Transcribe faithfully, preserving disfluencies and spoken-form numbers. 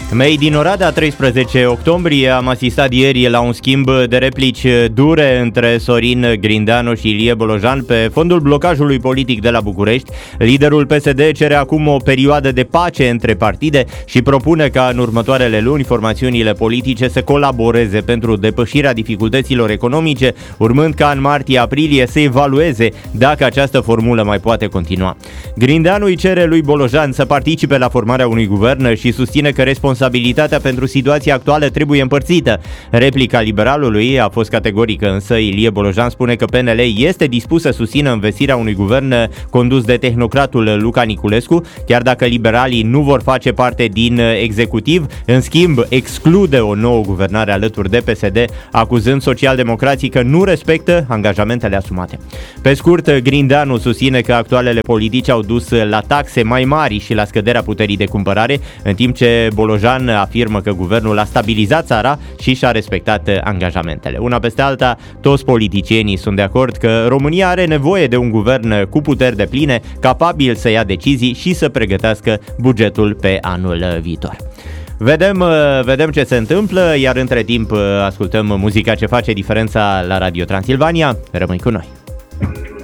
Mei din Oradea, treisprezece octombrie, am asistat ieri la un schimb de replici dure între Sorin Grindeanu și Ilie Bolojan pe fondul blocajului politic de la București. Liderul P S D cere acum o perioadă de pace între partide și propune ca în următoarele luni formațiunile politice să colaboreze pentru depășirea dificultăților economice, urmând ca în martie-aprilie să evalueze dacă această formulă mai poate continua. Grindeanu îi cere lui Bolojan să participe la formarea unui guvern și susține că responsabilitatea pentru situația actuală trebuie împărțită. Replica liberalului a fost categorică, însă Ilie Bolojan spune că P N L este dispus să susțină învestirea unui guvern condus de tehnocratul Luca Niculescu, chiar dacă liberalii nu vor face parte din executiv. În schimb, exclude o nouă guvernare alături de P S D, acuzând socialdemocrații că nu respectă angajamentele asumate. Pe scurt, Grindeanu susține că actualele politici au dus la taxe mai mari și la scăderea puterii de cumpărare, în timp ce Bolojan afirmă că guvernul a stabilizat țara și și-a respectat angajamentele. Una peste alta, toți politicienii sunt de acord că România are nevoie de un guvern cu puteri depline, capabil să ia decizii și să pregătească bugetul pe anul viitor. Vedem, vedem ce se întâmplă, iar între timp ascultăm muzica ce face diferența la Radio Transilvania. Rămâi cu noi!